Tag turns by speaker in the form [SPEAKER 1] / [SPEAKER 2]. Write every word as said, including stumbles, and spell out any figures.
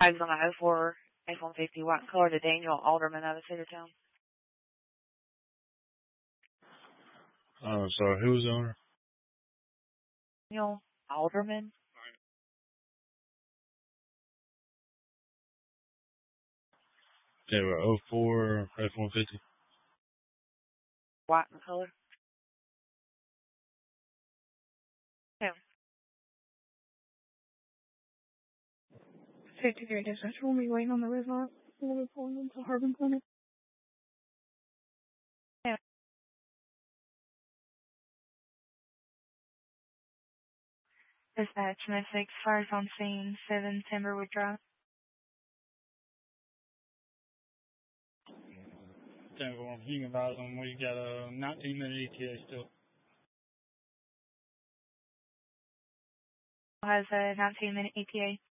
[SPEAKER 1] I was on a oh four F one fifty white and color to Daniel Alderman out of Cedartown.
[SPEAKER 2] Oh, sorry. Who was the owner?
[SPEAKER 1] Daniel Alderman.
[SPEAKER 2] They were oh four F one fifty.
[SPEAKER 1] White and color. Yeah. fifty-three dispatch. We'll be waiting on the result. We'll be pulling into Harbin Clinic. Yeah. Dispatch, Mystic, fires on scene, seven Timberwood Drive.
[SPEAKER 3] Denver, you can advise them. We got a nineteen minute E T A still.
[SPEAKER 1] Has a nineteen minute E T A.